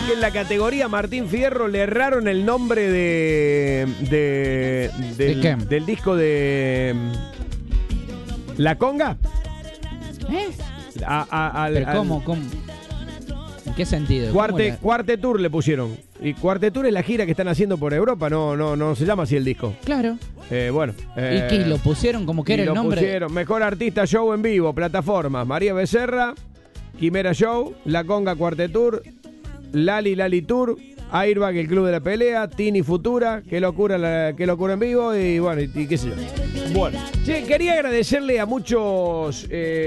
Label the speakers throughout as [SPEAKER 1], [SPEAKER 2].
[SPEAKER 1] que en la categoría Martín Fierro le erraron el nombre del disco de La Conga?
[SPEAKER 2] ¿Cómo? ¿En qué sentido?
[SPEAKER 1] Cuartetour le pusieron. Y Cuartetour es la gira que están haciendo por Europa, no se llama así el disco.
[SPEAKER 2] Claro.
[SPEAKER 1] Bueno.
[SPEAKER 2] ¿Y qué? ¿Lo pusieron como que era el nombre?
[SPEAKER 1] Pusieron Mejor Artista Show en Vivo, plataformas: María Becerra, Quimera Show, La Conga Cuartetour, Lali Tour, Airbag, el Club de la Pelea, Tini Futura, Qué locura en vivo y bueno, y qué sé yo. Bueno, che, quería agradecerle a muchos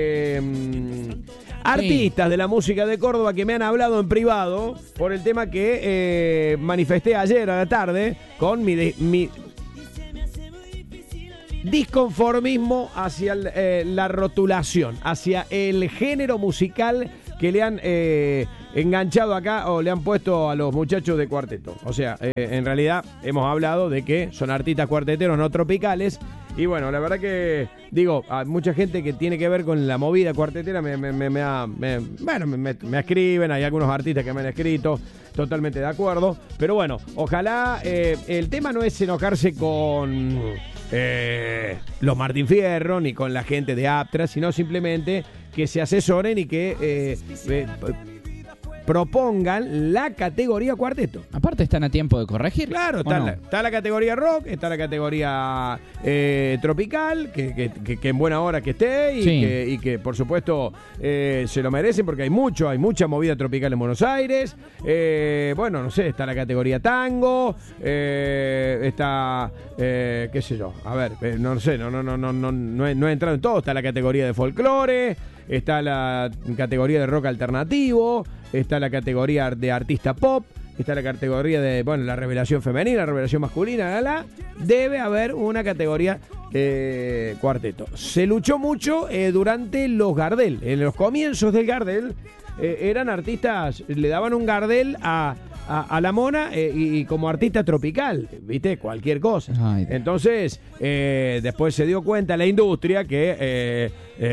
[SPEAKER 1] artistas de la música de Córdoba que me han hablado en privado por el tema que manifesté ayer a la tarde con mi disconformismo hacia la rotulación, hacia el género musical que le han enganchado acá o le han puesto a los muchachos de cuarteto. O sea, en realidad hemos hablado de que son artistas cuarteteros no tropicales. Y bueno, la verdad que, digo, a mucha gente que tiene que ver con la movida cuartetera me escriben, hay algunos artistas que me han escrito, totalmente de acuerdo. Pero bueno, ojalá, el tema no es enojarse con los Martín Fierro ni con la gente de Aptra, sino simplemente que se asesoren y que propongan la categoría cuarteto.
[SPEAKER 2] Aparte están a tiempo de corregir.
[SPEAKER 1] Claro, está la categoría rock, está la categoría tropical, que en buena hora que esté y que por supuesto se lo merecen porque hay mucha movida tropical en Buenos Aires. Bueno, no sé, está la categoría tango, está qué sé yo, a ver, no sé, no he entrado en todo. Está la categoría de folclore, está la categoría de rock alternativo, está la categoría de artista pop, está la categoría de, bueno, la revelación femenina, la revelación masculina, debe haber una categoría cuarteto. Se luchó mucho durante los Gardel, en los comienzos del Gardel, eran artistas, le daban un Gardel a la Mona y como artista tropical, ¿viste? Cualquier cosa. Ay, entonces, después se dio cuenta la industria que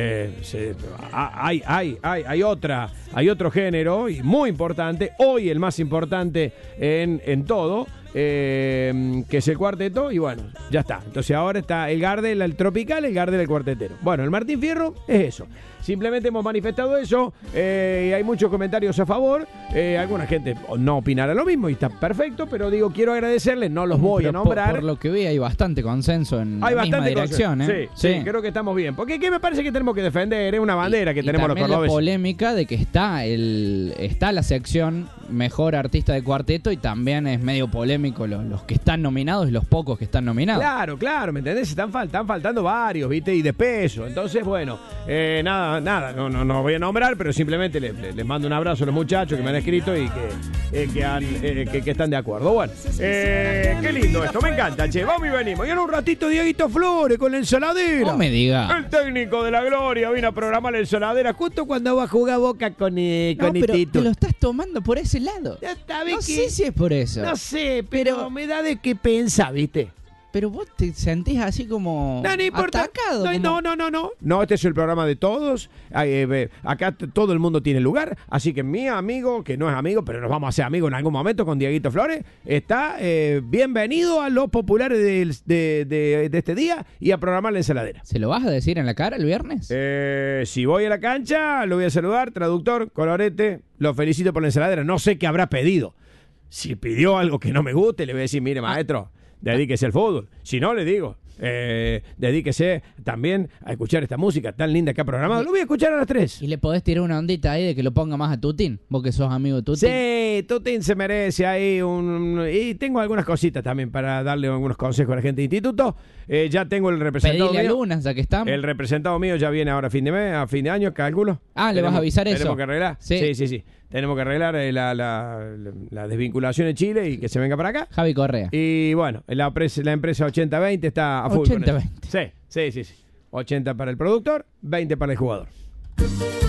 [SPEAKER 1] hay otro género y muy importante, hoy el más importante en todo, que es el cuarteto, y bueno, ya está. Entonces ahora está el Gardel, el tropical, el Gardel, el cuartetero. Bueno, el Martín Fierro es eso. Simplemente hemos manifestado eso, y hay muchos comentarios a favor, alguna gente no opinará lo mismo y está perfecto, pero digo, quiero agradecerles, no los voy a nombrar.
[SPEAKER 2] Por lo que vi hay bastante consenso en la misma dirección,
[SPEAKER 1] Sí, creo que estamos bien, porque ¿qué me parece que tenemos que defender? Es una bandera que tenemos los cordobeses.
[SPEAKER 2] Y también la polémica de que está la sección Mejor Artista de Cuarteto y también es medio polémico los que están nominados y los pocos que están nominados.
[SPEAKER 1] Claro, ¿me entendés? Están faltando varios, ¿viste? Y de peso. Entonces, bueno, nada, no voy a nombrar, pero simplemente les mando un abrazo a los muchachos que me han escrito y que están de acuerdo. Bueno, qué lindo esto, me encanta, che. Vamos y venimos. Y en un ratito Dieguito Flores con la ensaladera.
[SPEAKER 2] No me diga.
[SPEAKER 1] El técnico de la Gloria vino a programar la ensaladera justo cuando va a jugar Boca con
[SPEAKER 2] pero te lo estás tomando por ese lado. No sé si es por eso.
[SPEAKER 1] No sé, pero me da de qué pensar, ¿viste?
[SPEAKER 2] Pero vos te sentís así como
[SPEAKER 1] no importa.
[SPEAKER 2] Atacado.
[SPEAKER 1] No, este es el programa de todos. Acá todo el mundo tiene lugar. Así que mi amigo, que no es amigo, pero nos vamos a hacer amigos en algún momento con Dieguito Flores, está bienvenido a los populares de este día y a programar la ensaladera.
[SPEAKER 2] ¿Se lo vas a decir en la cara el viernes?
[SPEAKER 1] Si voy a la cancha, lo voy a saludar. Traductor, colorete, lo felicito por la ensaladera. No sé qué habrá pedido. Si pidió algo que no me guste, le voy a decir, mire, maestro, dedíquese al fútbol. Si no, le digo, dedíquese también a escuchar esta música tan linda que ha programado. Lo voy a escuchar a las 3.
[SPEAKER 2] Y le podés tirar una ondita ahí de que lo ponga más a Tutín, vos que sos amigo de Tutín.
[SPEAKER 1] Sí, Tutín se merece ahí y tengo algunas cositas también para darle algunos consejos a la gente de instituto. Ya tengo el representado
[SPEAKER 2] Pedile
[SPEAKER 1] mío.
[SPEAKER 2] Lunas, ya que estamos.
[SPEAKER 1] El representado mío ya viene ahora a fin de año, cálculo.
[SPEAKER 2] ¿Le vas a avisar eso?
[SPEAKER 1] Tenemos que arreglar. Sí. Tenemos que arreglar la desvinculación en Chile y que se venga para acá.
[SPEAKER 2] Javi Correa.
[SPEAKER 1] Y bueno, la empresa 80-20 está a full.
[SPEAKER 2] 80-20.
[SPEAKER 1] Sí. 80 para el productor, 20 para el jugador.